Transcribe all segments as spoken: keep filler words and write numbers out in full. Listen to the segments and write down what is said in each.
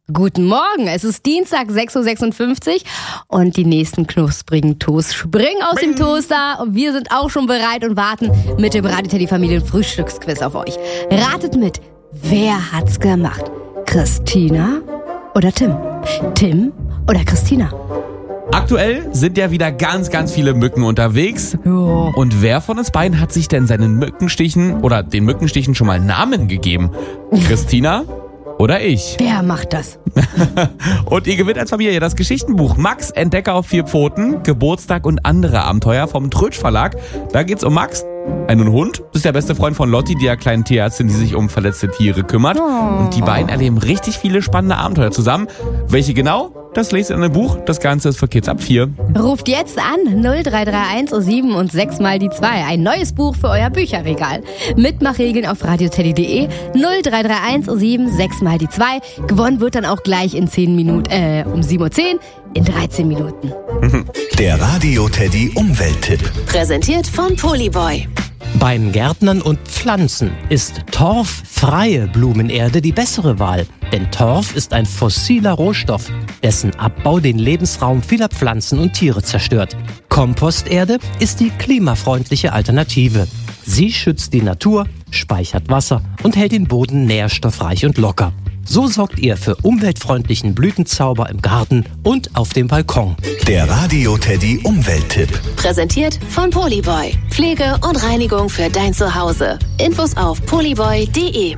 Guten Morgen, es ist Dienstag, sechs Uhr sechsundfünfzig und die nächsten knusprigen Toast springen aus dem Toaster und wir sind auch schon bereit und warten mit dem Radio Teddy Familien Frühstücksquiz auf euch. Ratet mit, wer hat's gemacht? Christina oder Tim? Tim oder Christina? Aktuell sind ja wieder ganz, ganz viele Mücken unterwegs. Ja. Und wer von uns beiden hat sich denn seinen Mückenstichen oder den Mückenstichen schon mal Namen gegeben? Christina oder ich? Wer macht das? Und ihr gewinnt als Familie das Geschichtenbuch Max, Entdecker auf vier Pfoten, Geburtstag und andere Abenteuer vom Trötsch Verlag. Da geht's um Max, einen Hund. Das ist der beste Freund von Lotti, der kleinen Tierärztin, die sich um verletzte Tiere kümmert. Oh. Und die beiden erleben richtig viele spannende Abenteuer zusammen. Welche genau? Das lest ihr in einem Buch. Das Ganze ist für Kids ab vier. Ruft jetzt an null drei drei eins sieben und sechs mal die zwei. Ein neues Buch für euer Bücherregal. Mitmachregeln auf radioteddy punkt de. null drei drei eins sieben sechs mal die zwei. Gewonnen wird dann auch gleich in zehn Minuten, äh, um sieben Uhr zehn in dreizehn Minuten. Der Radio Teddy Umwelttipp. Präsentiert von Polyboy. Beim Gärtnern und Pflanzen ist torffreie Blumenerde die bessere Wahl. Denn Torf ist ein fossiler Rohstoff, dessen Abbau den Lebensraum vieler Pflanzen und Tiere zerstört. Komposterde ist die klimafreundliche Alternative. Sie schützt die Natur, speichert Wasser und hält den Boden nährstoffreich und locker. So sorgt ihr für umweltfreundlichen Blütenzauber im Garten und auf dem Balkon. Der Radio Teddy Umwelttipp. Präsentiert von Polyboy. Pflege und Reinigung für dein Zuhause. Infos auf polyboy punkt de.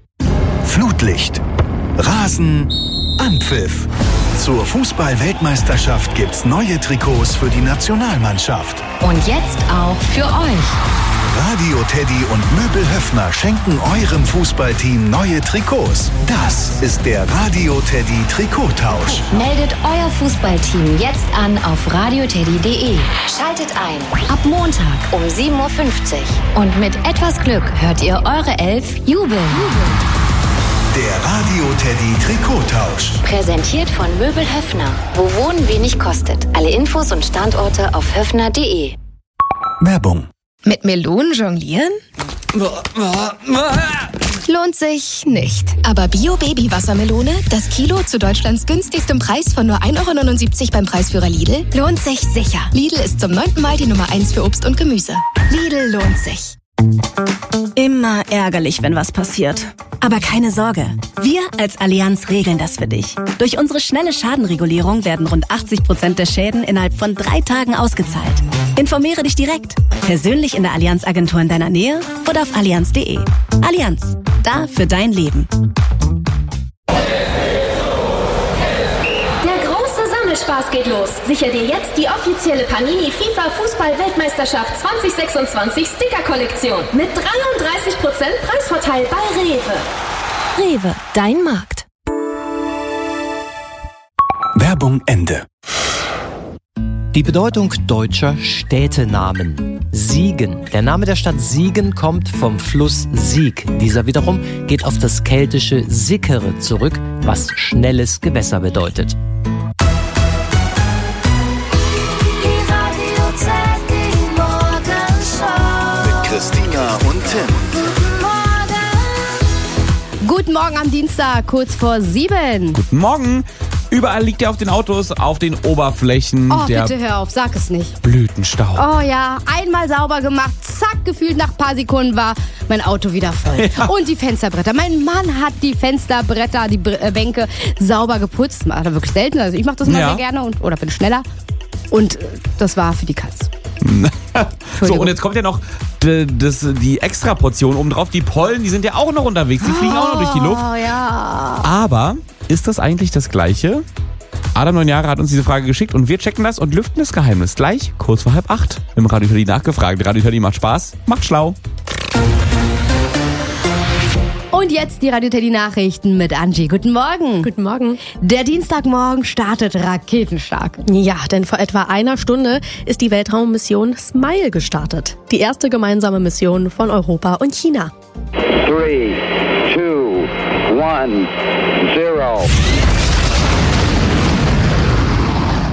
Flutlicht. Rasen. Anpfiff. Zur Fußball-Weltmeisterschaft gibt's neue Trikots für die Nationalmannschaft. Und jetzt auch für euch. Radio Teddy und Möbel Höffner schenken eurem Fußballteam neue Trikots. Das ist der Radio Teddy Trikottausch. Meldet euer Fußballteam jetzt an auf radioteddy punkt de. Schaltet ein. Ab Montag um sieben Uhr fünfzig. Und mit etwas Glück hört ihr eure Elf jubeln. Der Radio Teddy Trikottausch. Präsentiert von Möbel Höffner. Wo Wohnen wenig kostet. Alle Infos und Standorte auf höffner punkt de. Werbung. Mit Melonen jonglieren? Lohnt sich nicht. Aber Bio-Baby-Wassermelone, das Kilo zu Deutschlands günstigstem Preis von nur ein Euro neunundsiebzig beim Preisführer Lidl, lohnt sich sicher. Lidl ist zum neunten Mal die Nummer eins für Obst und Gemüse. Lidl lohnt sich. Immer ärgerlich, wenn was passiert. Aber keine Sorge, wir als Allianz regeln das für dich. Durch unsere schnelle Schadenregulierung werden rund achtzig Prozent der Schäden innerhalb von drei Tagen ausgezahlt. Informiere dich direkt, persönlich in der Allianz-Agentur in deiner Nähe oder auf allianz punkt de. Allianz, da für dein Leben. Spaß geht los. Sicher dir jetzt die offizielle Panini FIFA Fußball-Weltmeisterschaft zwanzig sechsundzwanzig Sticker-Kollektion mit dreiunddreißig Prozent Preisvorteil bei Rewe. Rewe, dein Markt. Werbung Ende. Die Bedeutung deutscher Städtenamen. Siegen. Der Name der Stadt Siegen kommt vom Fluss Sieg. Dieser wiederum geht auf das keltische sickere zurück, was schnelles Gewässer bedeutet. Christina und Tim. Guten Morgen am Dienstag, kurz vor sieben. Guten Morgen. Überall liegt ja auf den Autos, auf den Oberflächen Oh, der bitte hör auf, sag es nicht. Blütenstaub. Oh ja, einmal sauber gemacht, zack, gefühlt nach ein paar Sekunden war mein Auto wieder voll. Ja. Und die Fensterbretter. Mein Mann hat die Fensterbretter, die Br- äh, Bänke sauber geputzt. Macht er wirklich selten, also ich mache das mal Ja. sehr gerne und, oder bin schneller. Und äh, das war für die Katz. So, und jetzt kommt ja noch d- das, die Extraportion obendrauf. Die Pollen, die sind ja auch noch unterwegs. Die fliegen auch noch durch die Luft. Oh ja. Aber ist das eigentlich das Gleiche? Adam, neun Jahre, hat uns diese Frage geschickt und wir checken das und lüften das Geheimnis. Gleich kurz vor halb acht. Im Radio Teddy nachgefragt. Radio Teddy macht Spaß, macht schlau. Und jetzt die Radio Teddy Nachrichten mit Angie. Guten Morgen. Guten Morgen. Der Dienstagmorgen startet raketenstark. Ja, denn vor etwa einer Stunde ist die Weltraummission SMILE gestartet. Die erste gemeinsame Mission von Europa und China. Three, two, one, zero.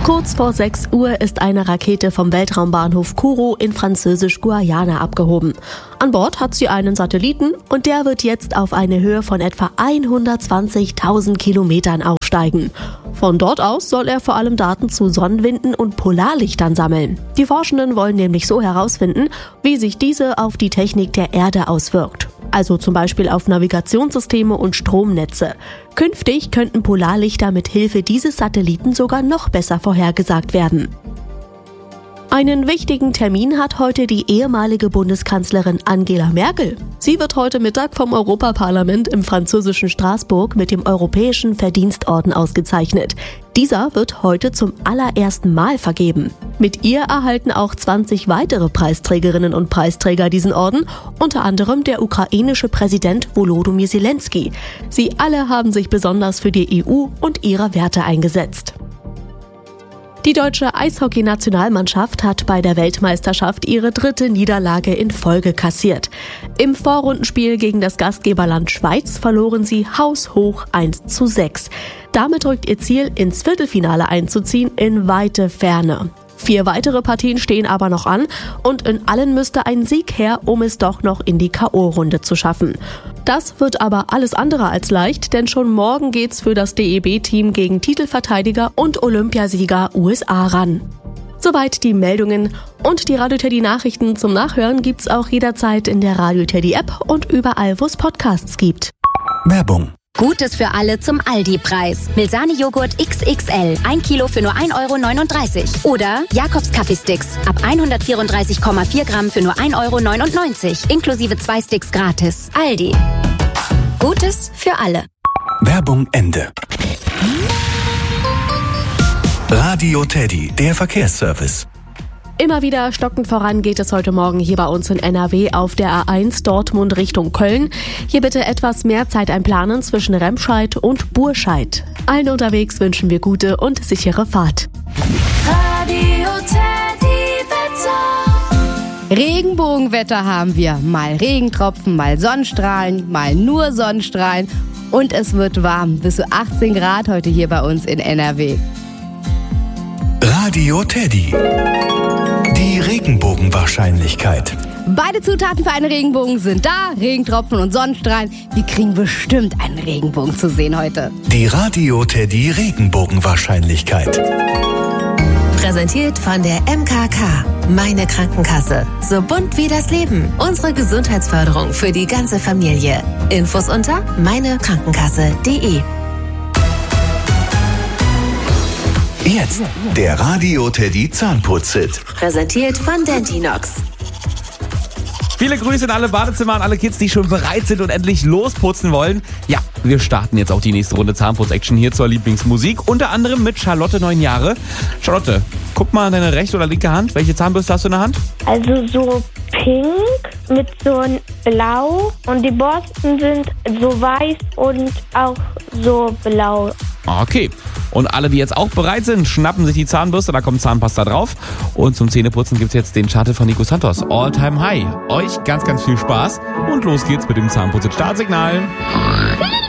Kurz vor sechs Uhr ist eine Rakete vom Weltraumbahnhof Kourou in Französisch-Guayana abgehoben. An Bord hat sie einen Satelliten und der wird jetzt auf eine Höhe von etwa hundertzwanzigtausend Kilometern aufsteigen. Von dort aus soll er vor allem Daten zu Sonnenwinden und Polarlichtern sammeln. Die Forschenden wollen nämlich so herausfinden, wie sich diese auf die Technik der Erde auswirkt. Also zum Beispiel auf Navigationssysteme und Stromnetze. Künftig könnten Polarlichter mit Hilfe dieses Satelliten sogar noch besser vorhergesagt werden. Einen wichtigen Termin hat heute die ehemalige Bundeskanzlerin Angela Merkel. Sie wird heute Mittag vom Europaparlament im französischen Straßburg mit dem Europäischen Verdienstorden ausgezeichnet. Dieser wird heute zum allerersten Mal vergeben. Mit ihr erhalten auch zwanzig weitere Preisträgerinnen und Preisträger diesen Orden, unter anderem der ukrainische Präsident Volodymyr Zelensky. Sie alle haben sich besonders für die E U und ihre Werte eingesetzt. Die deutsche Eishockey-Nationalmannschaft hat bei der Weltmeisterschaft ihre dritte Niederlage in Folge kassiert. Im Vorrundenspiel gegen das Gastgeberland Schweiz verloren sie haushoch eins zu sechs. Damit rückt ihr Ziel, ins Viertelfinale einzuziehen, in weite Ferne. Vier weitere Partien stehen aber noch an und in allen müsste ein Sieg her, um es doch noch in die K O-Runde zu schaffen. Das wird aber alles andere als leicht, denn schon morgen geht's für das D E B-Team gegen Titelverteidiger und Olympiasieger U S A ran. Soweit die Meldungen und die Radio Teddy Nachrichten zum Nachhören gibt's auch jederzeit in der Radio Teddy App und überall, wo es Podcasts gibt. Werbung. Gutes für alle zum Aldi-Preis. Milsani-Joghurt X X L, ein Kilo für nur ein Euro neununddreißig. Oder Jakobs Kaffeesticks, ab hundertvierunddreißig Komma vier Gramm für nur ein Euro neunundneunzig. Inklusive zwei Sticks gratis. Aldi. Gutes für alle. Werbung Ende. Radio Teddy, der Verkehrsservice. Immer wieder stockend voran geht es heute Morgen hier bei uns in N R W auf der A eins Dortmund Richtung Köln. Hier bitte etwas mehr Zeit einplanen zwischen Remscheid und Burscheid. Allen unterwegs wünschen wir gute und sichere Fahrt. Radio Teddy Wetter. Regenbogenwetter haben wir. Mal Regentropfen, mal Sonnenstrahlen, mal nur Sonnenstrahlen. Und es wird warm. Bis zu achtzehn Grad heute hier bei uns in N R W. Radio Teddy. Die Regenbogenwahrscheinlichkeit. Beide Zutaten für einen Regenbogen sind da. Regentropfen und Sonnenstrahlen. Wir kriegen bestimmt einen Regenbogen zu sehen heute. Die Radio Teddy Regenbogenwahrscheinlichkeit. Präsentiert von der M K K. Meine Krankenkasse. So bunt wie das Leben. Unsere Gesundheitsförderung für die ganze Familie. Infos unter meine krankenkasse punkt de. Jetzt der Radio Teddy Zahnputz-Hit. Präsentiert von Dentinox. Viele Grüße in alle Badezimmer an alle Kids, die schon bereit sind und endlich losputzen wollen. Ja, wir starten jetzt auch die nächste Runde Zahnputz-Action hier zur Lieblingsmusik. Unter anderem mit Charlotte, neun Jahre. Charlotte, guck mal an deine rechte oder linke Hand. Welche Zahnbürste hast du in der Hand? Also so pink mit so ein Blau. Und die Borsten sind so weiß und auch so blau. Okay. Und alle, die jetzt auch bereit sind, schnappen sich die Zahnbürste, da kommt Zahnpasta drauf. Und zum Zähneputzen gibt's jetzt den Charter von Nico Santos, All Time High. Euch ganz, ganz viel Spaß und los geht's mit dem Zahnputz-Startsignal.